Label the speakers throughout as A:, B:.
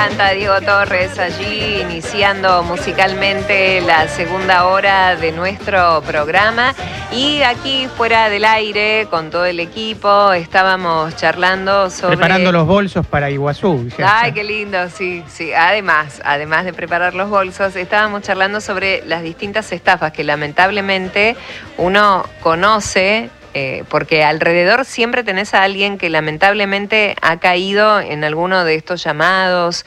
A: encanta Diego Torres allí iniciando musicalmente la segunda hora de nuestro programa. Y aquí fuera del aire con todo el equipo estábamos charlando sobre...
B: Preparando los bolsos para Iguazú.
A: Ay, qué lindo, sí. Además de preparar los bolsos, estábamos charlando sobre las distintas estafas que lamentablemente uno conoce. Porque alrededor siempre tenés a alguien que lamentablemente ha caído en alguno de estos llamados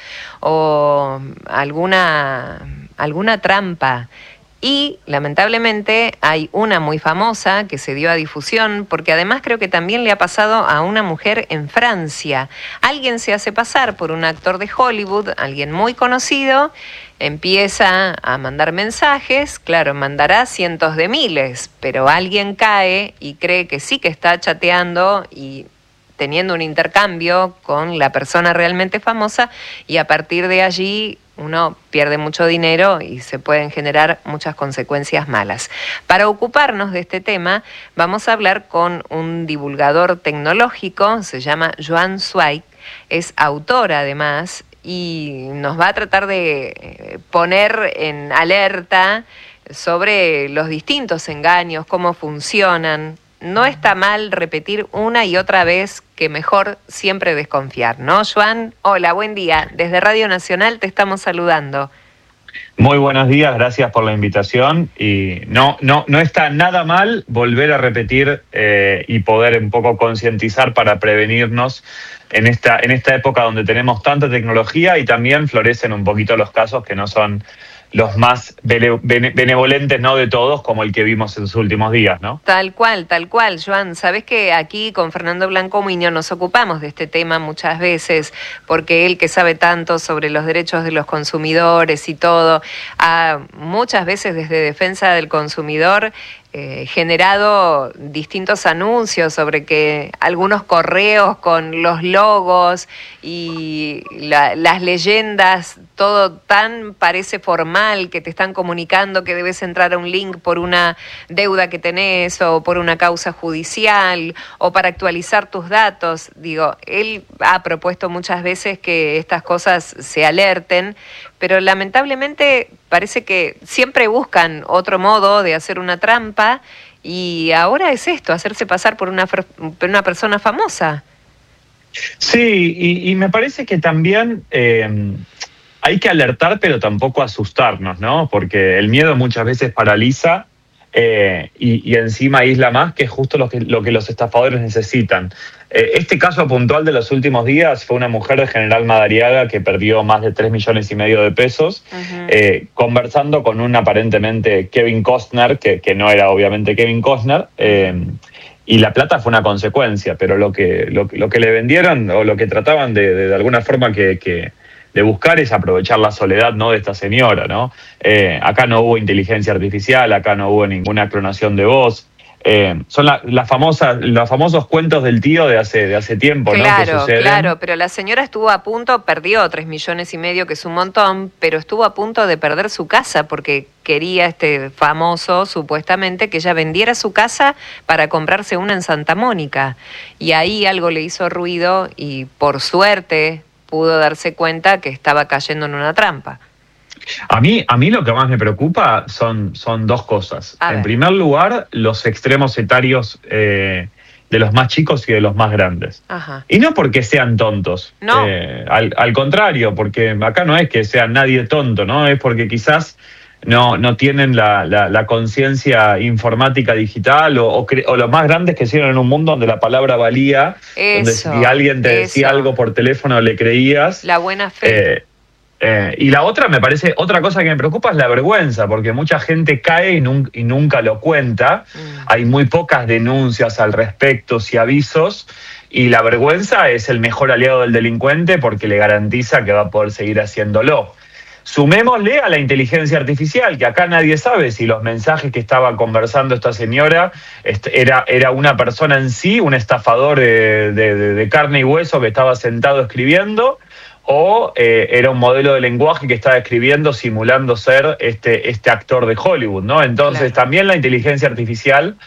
A: o alguna trampa. Y lamentablemente hay una muy famosa que se dio a difusión, porque además creo que también le ha pasado a una mujer en Francia. Alguien se hace pasar por un actor de Hollywood, alguien muy conocido, empieza a mandar mensajes, claro, mandará cientos de miles, pero alguien cae y cree que sí que está chateando y teniendo un intercambio con la persona realmente famosa, y a partir de allí uno pierde mucho dinero y se pueden generar muchas consecuencias malas. Para ocuparnos de este tema, vamos a hablar con un divulgador tecnológico, se llama Joan Zweig, es autor además, y nos va a tratar de poner en alerta sobre los distintos engaños, cómo funcionan. No está mal repetir una y otra vez que mejor siempre desconfiar, ¿no, Joan? Hola, buen día. Desde Radio Nacional te estamos saludando.
C: Muy buenos días, gracias por la invitación. Y no está nada mal volver a repetir y poder un poco concientizar para prevenirnos en esta época donde tenemos tanta tecnología y también florecen un poquito los casos que no son los más benevolentes, ¿no?, de todos, como el que vimos en los últimos días, ¿no?
A: Tal cual, Joan. Sabés que aquí con Fernando Blanco Miño nos ocupamos de este tema muchas veces, porque él, que sabe tanto sobre los derechos de los consumidores y todo, ha muchas veces desde Defensa del Consumidor generado distintos anuncios sobre que algunos correos con los logos y las leyendas, todo tan parece formal, que te están comunicando que debes entrar a un link por una deuda que tenés o por una causa judicial o para actualizar tus datos. Digo, él ha propuesto muchas veces que estas cosas se alerten, pero lamentablemente parece que siempre buscan otro modo de hacer una trampa, y ahora es esto, hacerse pasar por una persona famosa.
C: Sí, y me parece que también hay que alertar, pero tampoco asustarnos, ¿no? Porque el miedo muchas veces paraliza y encima aísla más, que es justo lo que los estafadores necesitan. Este caso puntual de los últimos días fue una mujer de General Madariaga que perdió más de 3,5 millones de pesos, conversando con un aparentemente Kevin Costner, que no era obviamente Kevin Costner, y la plata fue una consecuencia, pero lo que le vendieron o lo que trataban de alguna forma de buscar es aprovechar la soledad, ¿no?, de esta señora, ¿no? Acá no hubo inteligencia artificial, acá no hubo ninguna clonación de voz. Son los famosos cuentos del tío de hace tiempo,
A: claro,
C: ¿no?, que suceden.
A: Claro, pero la señora estuvo a punto, perdió 3,5 millones, que es un montón, pero estuvo a punto de perder su casa porque quería este famoso, supuestamente, que ella vendiera su casa para comprarse una en Santa Mónica. Y ahí algo le hizo ruido y por suerte pudo darse cuenta que estaba cayendo en una trampa.
C: A mí lo que más me preocupa son dos cosas. En primer lugar, los extremos etarios de los más chicos y de los más grandes. Ajá. Y no porque sean tontos. No. Al contrario, porque acá no es que sea nadie tonto, ¿no? Es porque quizás no tienen la conciencia informática digital o los más grandes que hicieron en un mundo donde la palabra valía, donde si alguien te decía algo por teléfono le creías.
A: La buena fe.
C: Y la otra, otra cosa que me preocupa es la vergüenza, porque mucha gente cae y nunca lo cuenta. Hay muy pocas denuncias al respecto y avisos, y la vergüenza es el mejor aliado del delincuente porque le garantiza que va a poder seguir haciéndolo. Sumémosle a la inteligencia artificial, que acá nadie sabe si los mensajes que estaba conversando esta señora era una persona en sí, un estafador de carne y hueso que estaba sentado escribiendo, o era un modelo de lenguaje que estaba escribiendo simulando ser este actor de Hollywood, ¿no? Entonces también la inteligencia artificial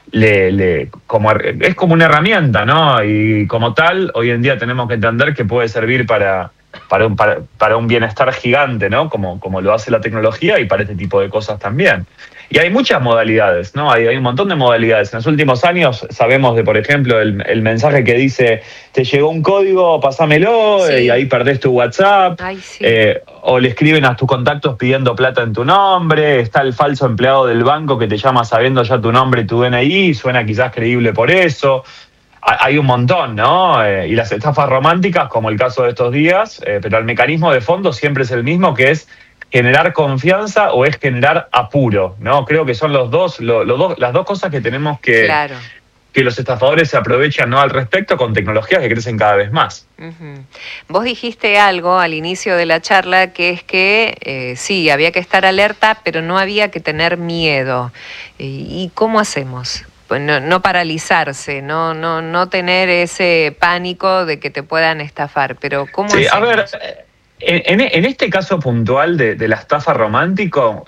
C: es como una herramienta, ¿no? Y como tal, hoy en día tenemos que entender que puede servir para para un bienestar gigante, ¿no? Como lo hace la tecnología y para este tipo de cosas también. Y hay muchas modalidades, ¿no? Hay un montón de modalidades. En los últimos años sabemos de, por ejemplo, el mensaje que dice, te llegó un código, pásamelo,
A: Sí.
C: y ahí perdés tu WhatsApp.
A: Ay, sí.
C: O le escriben a tus contactos pidiendo plata en tu nombre. Está el falso empleado del banco que te llama sabiendo ya tu nombre y tu DNI, suena quizás creíble por eso. Hay un montón, ¿no? Y las estafas románticas, como el caso de estos días, pero el mecanismo de fondo siempre es el mismo, que es generar confianza o es generar apuro, ¿no? Creo que son las dos cosas que tenemos
A: Claro.
C: que los estafadores se aprovechan, ¿no?, al respecto, con tecnologías que crecen cada vez más.
A: Ujú. Vos dijiste algo al inicio de la charla, que es que sí, había que estar alerta, pero no había que tener miedo. ¿Y cómo hacemos? Pues no paralizarse, no tener ese pánico de que te puedan estafar, pero ¿cómo
C: Sí,
A: hacemos?
C: a ver, en este caso puntual de la estafa romántica,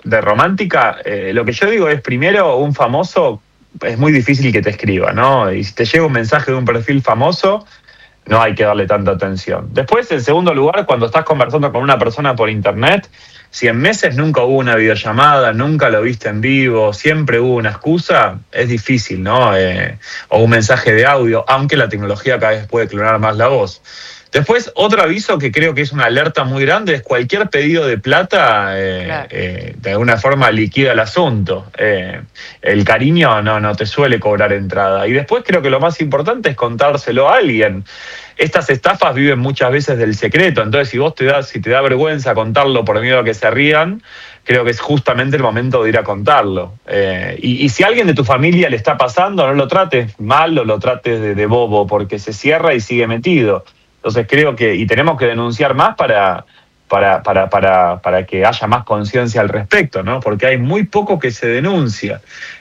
C: lo que yo digo es, primero, un famoso es muy difícil que te escriba, ¿no? Y si te llega un mensaje de un perfil famoso, no hay que darle tanta atención. Después, en segundo lugar, cuando estás conversando con una persona por internet, si en meses nunca hubo una videollamada, nunca lo viste en vivo, siempre hubo una excusa, es difícil, ¿no? O un mensaje de audio, aunque la tecnología cada vez puede clonar más la voz. Después, otro aviso que creo que es una alerta muy grande es cualquier pedido de plata,
A: Claro.
C: de alguna forma liquida el asunto. El cariño no te suele cobrar entrada. Y después creo que lo más importante es contárselo a alguien. Estas estafas viven muchas veces del secreto, entonces si te da vergüenza contarlo por miedo a que se rían, creo que es justamente el momento de ir a contarlo. Y si a alguien de tu familia le está pasando, no lo trates mal o lo trates de bobo, porque se cierra y sigue metido. Entonces creo y tenemos que denunciar más para que haya más conciencia al respecto, ¿no? Porque hay muy poco que se denuncia.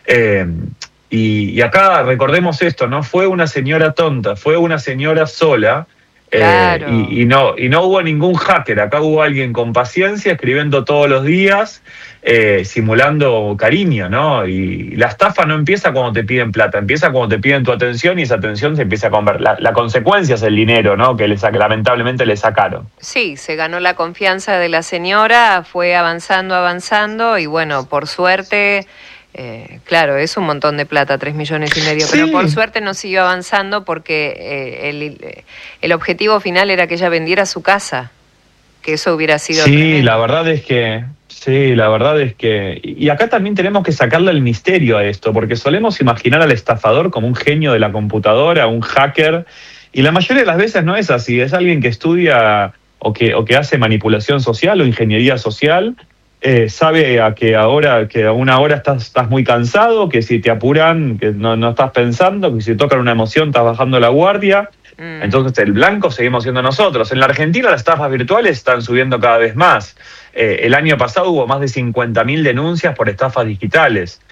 C: Y acá recordemos esto, no fue una señora tonta, fue una señora sola.
A: Claro.
C: Y no hubo ningún hacker, acá hubo alguien con paciencia escribiendo todos los días, simulando cariño, ¿no? Y la estafa no empieza cuando te piden plata, empieza cuando te piden tu atención y esa atención se empieza a convertir. La consecuencia es el dinero, ¿no?, que lamentablemente le sacaron.
A: Sí, se ganó la confianza de la señora, fue avanzando y bueno, por suerte, claro, es un montón de plata, 3,5 millones,
C: Sí.
A: pero por suerte no siguió avanzando porque el objetivo final era que ella vendiera su casa, que eso hubiera sido
C: Sí,
A: tremendo.
C: la verdad es que, y acá también tenemos que sacarle el misterio a esto, porque solemos imaginar al estafador como un genio de la computadora, un hacker, y la mayoría de las veces no es así, es alguien que estudia o que hace manipulación social o ingeniería social, sabe que a una hora estás muy cansado, que si te apuran, que no estás pensando, que si tocan una emoción estás bajando la guardia. Entonces el blanco seguimos siendo nosotros. En la Argentina las estafas virtuales están subiendo cada vez más. El año pasado hubo más de 50.000 denuncias por estafas digitales.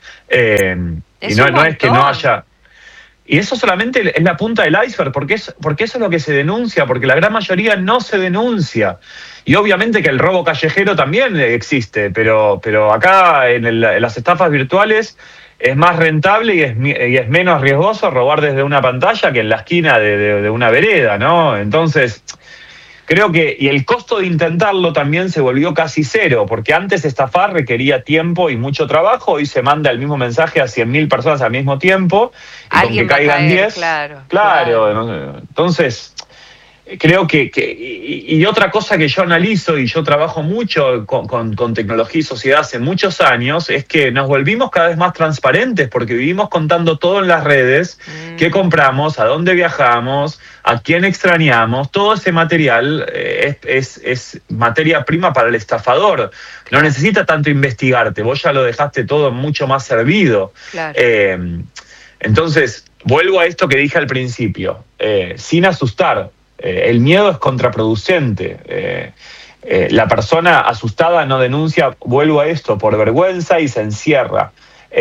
C: Y no es que no haya... Y eso solamente es la punta del iceberg, porque eso es lo que se denuncia, porque la gran mayoría no se denuncia. Y obviamente que el robo callejero también existe, pero acá en las estafas virtuales es más rentable y es menos riesgoso robar desde una pantalla que en la esquina de una vereda, ¿no? Entonces, creo que, y el costo de intentarlo también se volvió casi cero, porque antes estafar requería tiempo y mucho trabajo, hoy se manda el mismo mensaje a 100.000 personas al mismo tiempo, y con que caigan 10. Claro. Entonces, creo y otra cosa que yo analizo, y yo trabajo mucho con tecnología y sociedad hace muchos años, es que nos volvimos cada vez más transparentes, porque vivimos contando todo en las redes, qué compramos, a dónde viajamos, a quién extrañamos. Todo ese material es materia prima para el estafador. No necesita tanto investigarte, vos ya lo dejaste todo mucho más servido.
A: Claro.
C: Entonces, vuelvo a esto que dije al principio, sin asustar. El miedo es contraproducente. La persona asustada no denuncia, vuelvo a esto, por vergüenza y se encierra.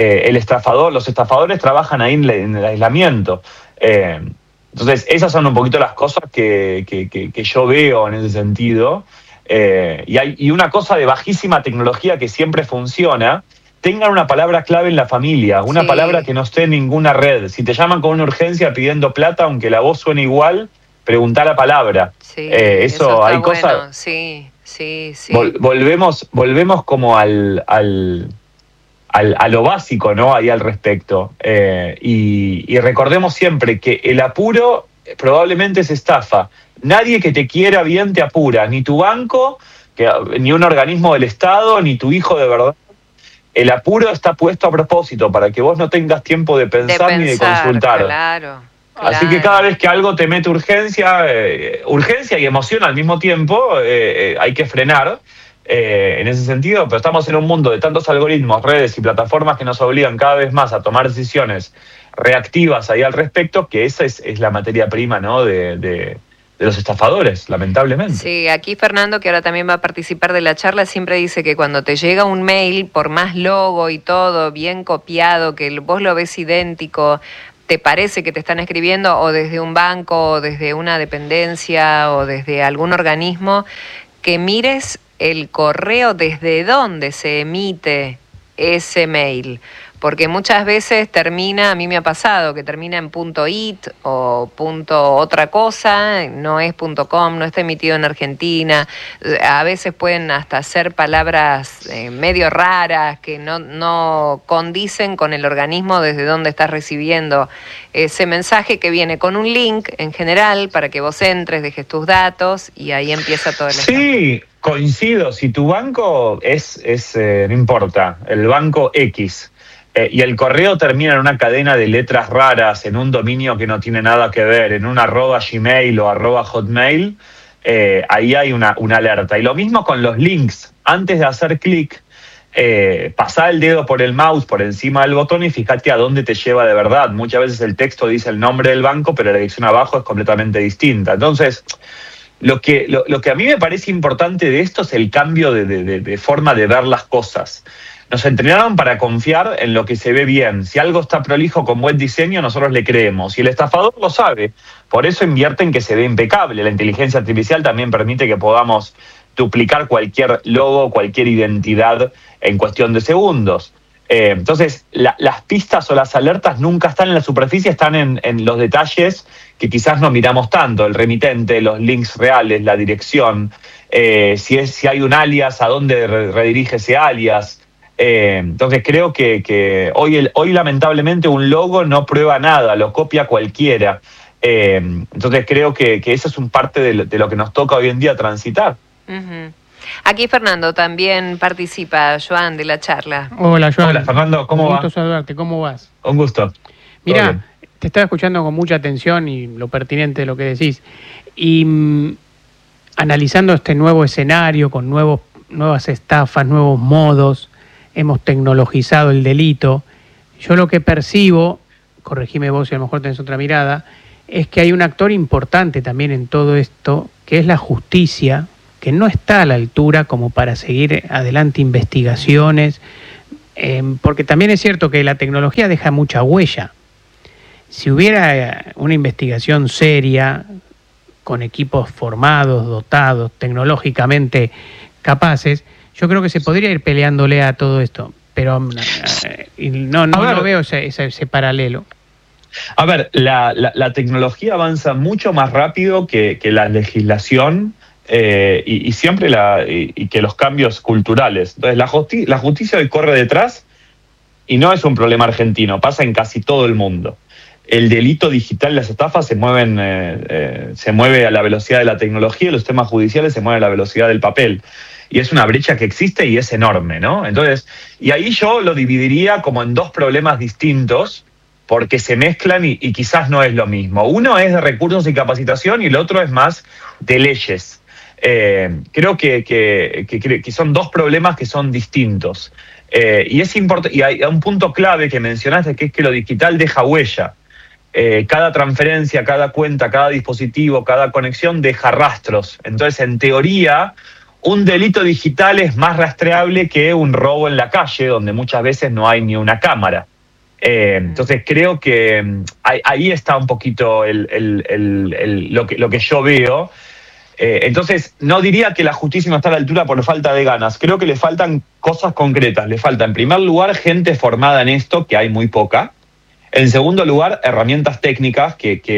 C: Los estafadores trabajan ahí en el aislamiento. Entonces, esas son un poquito las cosas que yo veo en ese sentido. Y una cosa de bajísima tecnología que siempre funciona: tengan una palabra clave en la familia, una palabra que no esté en ninguna red. Si te llaman con una urgencia pidiendo plata, aunque la voz suene igual, preguntar la palabra.
A: Sí,
C: eso
A: está
C: hay
A: bueno.
C: cosas.
A: Sí.
C: Volvemos como a lo básico, ¿no? Ahí al respecto. Y recordemos siempre que el apuro probablemente es estafa. Nadie que te quiera bien te apura, ni tu banco, ni un organismo del Estado, ni tu hijo de verdad. El apuro está puesto a propósito para que vos no tengas tiempo de pensar ni de consultar.
A: Claro.
C: Así que cada vez que algo te mete urgencia y emoción al mismo tiempo, hay que frenar en ese sentido, pero estamos en un mundo de tantos algoritmos, redes y plataformas que nos obligan cada vez más a tomar decisiones reactivas ahí al respecto, que esa es la materia prima, ¿no? de los estafadores, lamentablemente.
A: Sí, aquí Fernando, que ahora también va a participar de la charla, siempre dice que cuando te llega un mail, por más logo y todo, bien copiado, que vos lo ves idéntico, te parece que te están escribiendo o desde un banco, o desde una dependencia, o desde algún organismo, que mires el correo desde donde se emite ese mail. Porque muchas veces termina, a mí me ha pasado, que termina en .it o otra cosa, no es .com, no está emitido en Argentina. A veces pueden hasta ser palabras medio raras que no condicen con el organismo desde donde estás recibiendo ese mensaje, que viene con un link en general para que vos entres, dejes tus datos y ahí empieza todo el
C: Sí, coincido. Si tu banco no importa, el banco X, y el correo termina en una cadena de letras raras, en un dominio que no tiene nada que ver, en un @Gmail o @Hotmail, ahí hay una alerta. Y lo mismo con los links. Antes de hacer clic, pasá el dedo por el mouse, por encima del botón, y fíjate a dónde te lleva de verdad. Muchas veces el texto dice el nombre del banco, pero la dirección abajo es completamente distinta. Entonces, lo que a mí me parece importante de esto es el cambio de forma de ver las cosas. Nos entrenaron para confiar en lo que se ve bien. Si algo está prolijo con buen diseño, nosotros le creemos. Y el estafador lo sabe. Por eso invierte en que se ve impecable. La inteligencia artificial también permite que podamos duplicar cualquier logo, cualquier identidad en cuestión de segundos. Entonces, las pistas o las alertas nunca están en la superficie, están en los detalles que quizás no miramos tanto. El remitente, los links reales, la dirección, si hay un alias, a dónde redirige ese alias. Entonces creo que hoy lamentablemente un logo no prueba nada, lo copia cualquiera. Entonces creo que eso es un parte de lo que nos toca hoy en día transitar.
A: Uh-huh. Aquí Fernando también participa, Joan, de la charla.
B: Hola, Joan.
C: Hola, Fernando, ¿cómo va?
B: Un gusto saludarte, ¿cómo vas?
C: Un gusto.
B: Mira, te estaba escuchando con mucha atención y lo pertinente de lo que decís. Y analizando este nuevo escenario con nuevas estafas, nuevos modos, hemos tecnologizado el delito. Yo lo que percibo, corregime vos si a lo mejor tenés otra mirada, es que hay un actor importante también en todo esto, que es la justicia, que no está a la altura como para seguir adelante investigaciones, porque también es cierto que la tecnología deja mucha huella. Si hubiera una investigación seria, con equipos formados, dotados, tecnológicamente capaces, yo creo que se podría ir peleándole a todo esto, pero no veo ese paralelo.
C: A ver, la tecnología avanza mucho más rápido que la legislación y siempre y que los cambios culturales. Entonces, la justicia hoy corre detrás y no es un problema argentino, pasa en casi todo el mundo. El delito digital, las estafas se mueve a la velocidad de la tecnología y los temas judiciales se mueven a la velocidad del papel. Y es una brecha que existe y es enorme, ¿no? Entonces, y ahí yo lo dividiría como en dos problemas distintos, porque se mezclan y quizás no es lo mismo. Uno es de recursos y capacitación y el otro es más de leyes. Creo que son dos problemas que son distintos. Y es importante, y hay un punto clave que mencionaste, que es que lo digital deja huella. Cada transferencia, cada cuenta, cada dispositivo, cada conexión deja rastros. Entonces, en teoría, un delito digital es más rastreable que un robo en la calle, donde muchas veces no hay ni una cámara. Entonces creo que ahí está un poquito lo que yo veo. Entonces no diría que la justicia no está a la altura por falta de ganas. Creo que le faltan cosas concretas. Le falta, en primer lugar, gente formada en esto, que hay muy poca. En segundo lugar, herramientas técnicas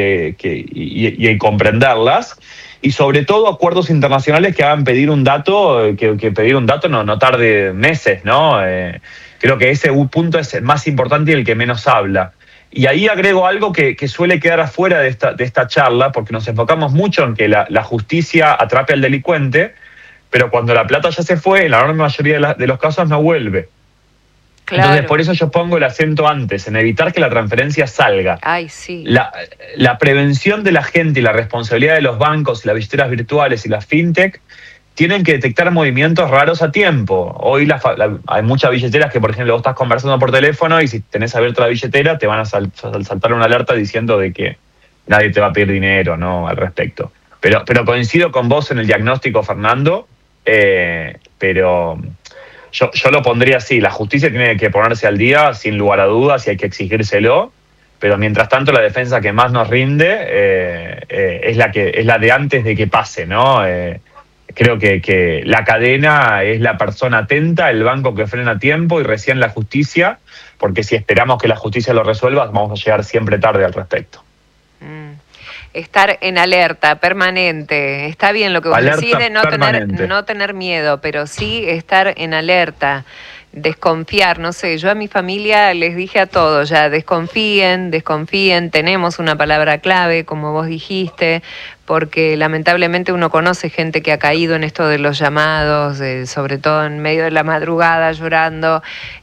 C: y comprenderlas. Y sobre todo acuerdos internacionales que hagan pedir un dato, que pedir un dato no tarde meses, ¿no? Creo que ese punto es el más importante y el que menos habla. Y ahí agrego algo que suele quedar afuera de esta charla, porque nos enfocamos mucho en que la justicia atrape al delincuente, pero cuando la plata ya se fue, en la enorme mayoría de los casos no vuelve. Claro. Entonces, por eso yo pongo el acento antes, en evitar que la transferencia salga.
A: Ay, sí.
C: La prevención de la gente y la responsabilidad de los bancos, las billeteras virtuales y las fintech tienen que detectar movimientos raros a tiempo. Hoy hay muchas billeteras que, por ejemplo, vos estás conversando por teléfono y si tenés abierta la billetera te van a saltar una alerta diciendo de que nadie te va a pedir dinero, ¿no? Al respecto. Pero coincido con vos en el diagnóstico, Fernando, pero yo lo pondría así: la justicia tiene que ponerse al día, sin lugar a dudas, y hay que exigírselo, pero mientras tanto la defensa que más nos rinde es la de antes de que pase, ¿no? Creo que la cadena es la persona atenta, el banco que frena a tiempo y recién la justicia, porque si esperamos que la justicia lo resuelva, vamos a llegar siempre tarde al respecto.
A: Estar en alerta permanente. Está bien lo que vos decís de no tener miedo, pero sí estar en alerta, desconfiar. No sé, yo a mi familia les dije a todos ya, desconfíen, tenemos una palabra clave, como vos dijiste, porque lamentablemente uno conoce gente que ha caído en esto de los llamados, sobre todo en medio de la madrugada llorando.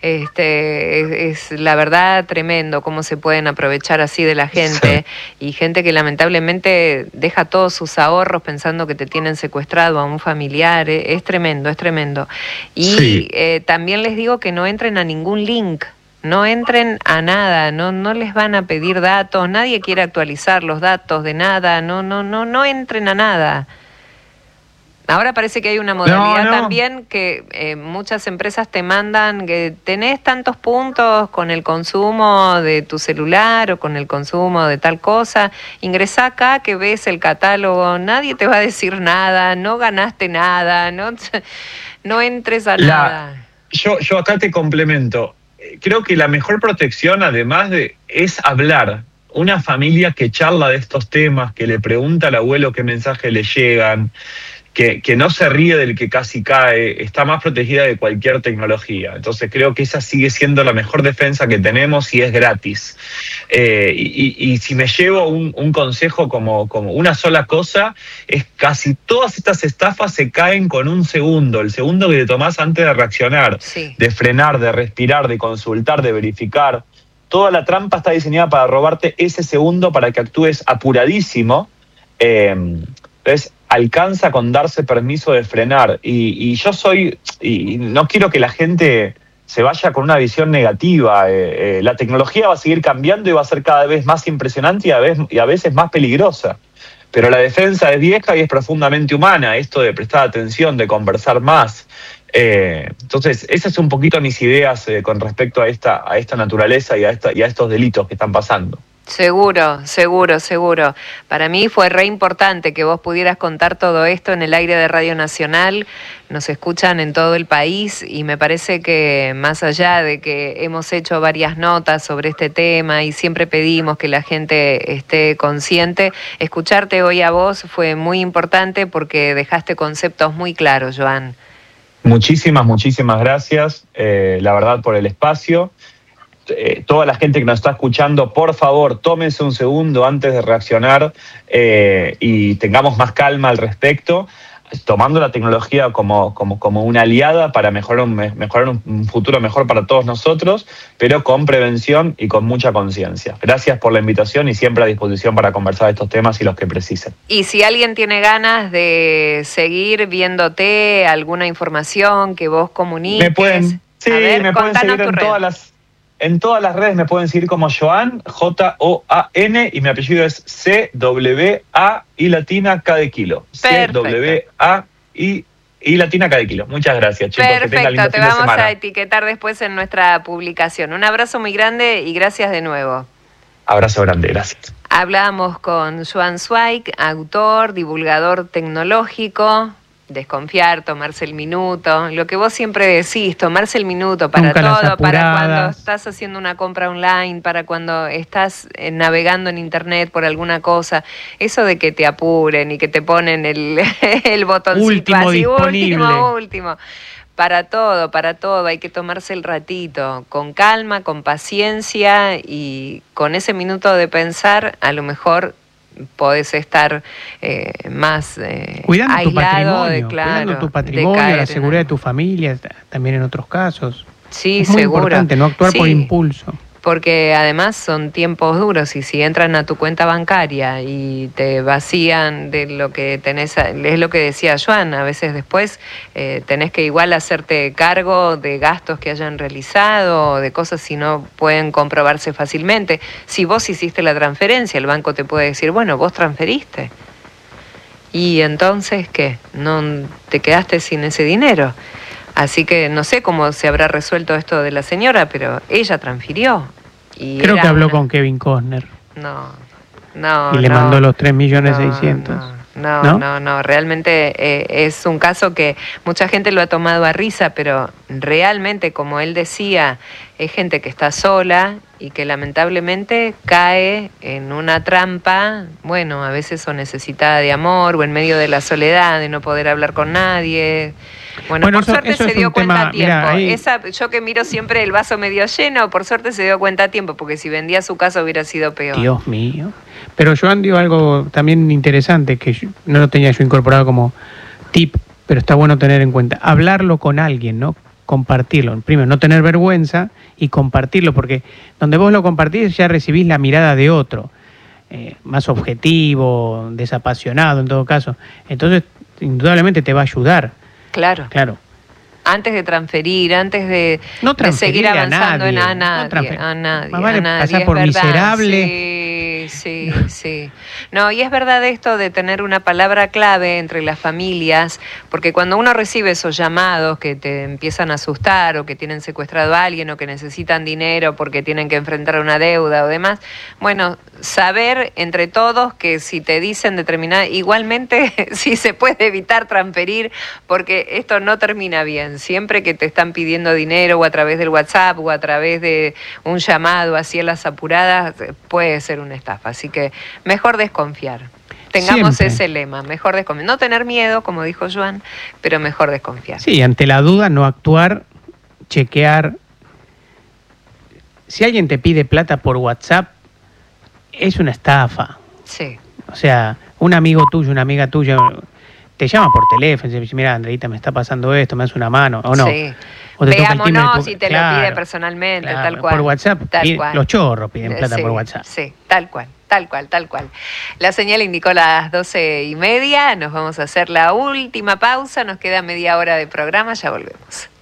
A: Es la verdad tremendo cómo se pueden aprovechar así de la gente, sí. Y gente que lamentablemente deja todos sus ahorros pensando que te tienen secuestrado a un familiar. Es tremendo, es tremendo. Y sí. También les digo que no entren a ningún link. No entren a nada, no les van a pedir datos, nadie quiere actualizar los datos de nada, no entren a nada. Ahora parece que hay una modalidad también que muchas empresas te mandan que tenés tantos puntos con el consumo de tu celular o con el consumo de tal cosa, ingresá acá que ves el catálogo, nadie te va a decir nada, no ganaste nada, no entres a nada.
C: Yo acá te complemento. Creo que la mejor protección, además es hablar. Una familia que charla de estos temas, que le pregunta al abuelo qué mensajes le llegan, que no se ríe del que casi cae, está más protegida de cualquier tecnología. Entonces creo que esa sigue siendo la mejor defensa que tenemos y es gratis. Y si me llevo un consejo como una sola cosa, es casi todas estas estafas se caen con un segundo, el segundo que te tomás antes de reaccionar, sí. De frenar, de respirar, de consultar, de verificar. Toda la trampa está diseñada para robarte ese segundo para que actúes apuradísimo. Entonces, alcanza con darse permiso de frenar. Y no quiero que la gente se vaya con una visión negativa. La tecnología va a seguir cambiando y va a ser cada vez más impresionante y a veces más peligrosa. Pero la defensa es vieja y es profundamente humana, esto de prestar atención, de conversar más. Entonces, esas son un poquito mis ideas con respecto a esta naturaleza y a estos delitos que están pasando.
A: Seguro. Para mí fue re importante que vos pudieras contar todo esto en el aire de Radio Nacional. Nos escuchan en todo el país y me parece que más allá de que hemos hecho varias notas sobre este tema y siempre pedimos que la gente esté consciente, escucharte hoy a vos fue muy importante porque dejaste conceptos muy claros, Joan.
C: Muchísimas gracias, la verdad, por el espacio. Toda la gente que nos está escuchando, por favor, tómense un segundo antes de reaccionar y tengamos más calma al respecto, tomando la tecnología como una aliada para mejorar un futuro mejor para todos nosotros, pero con prevención y con mucha conciencia. Gracias por la invitación y siempre a disposición para conversar de estos temas y los que precisen.
A: Y si alguien tiene ganas de seguir viéndote, alguna información que vos comuniques...
C: me pueden seguir en todas las redes, me pueden seguir como Joan, Joan, y mi apellido es C-W-A y latina K de kilo. C-W-A y latina K de kilo. Muchas gracias, chicos.
A: Perfecto,
C: que tengan lindo
A: te vamos a etiquetar después en nuestra publicación. Un abrazo muy grande y gracias de nuevo.
C: Abrazo grande, gracias.
A: Hablamos con Joan Zweig, autor, divulgador tecnológico. desconfiar, tomarse el minuto, lo que vos siempre decís, tomarse el minuto para
B: Nunca las
A: todo, para cuando
B: apuradas.
A: estás haciendo una compra online, para cuando estás navegando en internet por alguna cosa, eso de que te apuren y que te ponen el botoncito
B: Último
A: así,
B: disponible.
A: último. Para todo, hay que tomarse el ratito, con calma, con paciencia y con ese minuto de pensar, a lo mejor podés estar más
B: Cuidando tu
A: aislado
B: patrimonio, cuidando tu patrimonio, la seguridad de tu familia, también en otros casos.
A: Sí,
B: es muy
A: seguro.
B: importante no actuar por
A: Sí,
B: impulso.
A: porque además son tiempos duros y si entran a tu cuenta bancaria y te vacían de lo que tenés, es lo que decía Joan, a veces después tenés que igual hacerte cargo de gastos que hayan realizado o de cosas si no pueden comprobarse fácilmente. Si vos hiciste la transferencia, el banco te puede decir, bueno, vos transferiste. Y entonces, ¿qué? ¿No te quedaste sin ese dinero? Así que no sé cómo se habrá resuelto esto de la señora, pero ella transfirió. Y
B: Creo que habló con Kevin Costner.
A: No.
B: Y le mandó los 3.600.000.
A: No, realmente es un caso que mucha gente lo ha tomado a risa, pero realmente, como él decía, es gente que está sola y que lamentablemente cae en una trampa, bueno, a veces o necesitada de amor o en medio de la soledad, de no poder hablar con nadie. Bueno, por suerte se dio cuenta a tiempo. Yo que miro siempre el vaso medio lleno, por suerte se dio cuenta a tiempo, porque si vendía su casa hubiera sido peor.
B: Dios mío. Pero Joan dio algo también interesante que no lo tenía yo incorporado como tip, pero está bueno tener en cuenta. Hablarlo con alguien, ¿no? Compartirlo. Primero, no tener vergüenza y compartirlo, porque donde vos lo compartís ya recibís la mirada de otro, más objetivo, desapasionado en todo caso. Entonces, indudablemente te va a ayudar.
A: Claro. Antes de transferir, antes de seguir avanzando a nadie.
B: Más vale pasar por miserable.
A: Sí. No, y es verdad esto de tener una palabra clave entre las familias, porque cuando uno recibe esos llamados que te empiezan a asustar o que tienen secuestrado a alguien o que necesitan dinero porque tienen que enfrentar una deuda o demás, bueno, saber entre todos que si te dicen determinada, igualmente sí se puede evitar transferir porque esto no termina bien. Siempre que te están pidiendo dinero o a través del WhatsApp o a través de un llamado así a las apuradas, puede ser una estafa. Así que mejor desconfiar. Tengamos
B: Siempre
A: ese lema, mejor desconfiar. No tener miedo, como dijo Joan, pero mejor desconfiar.
B: Sí, ante la duda no actuar, chequear. Si alguien te pide plata por WhatsApp, es una estafa.
A: Sí.
B: O sea, un amigo tuyo, una amiga tuya, te llama por teléfono y dice, mira, Andreita, me está pasando esto, me das una mano, o no.
A: Sí.
B: O te
A: Veámonos si te lo pide personalmente, tal cual.
B: Por WhatsApp,
A: cual.
B: Los chorros piden plata por WhatsApp.
A: Sí, tal cual. La señal indicó las 12:30, nos vamos a hacer la última pausa, nos queda media hora de programa, ya volvemos.